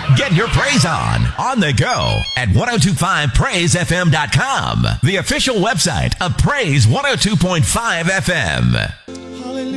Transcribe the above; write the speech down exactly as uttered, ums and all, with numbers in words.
Get your praise on, on the go at ten twenty-five praise f m dot com, the official website of Praise one oh two point five F M.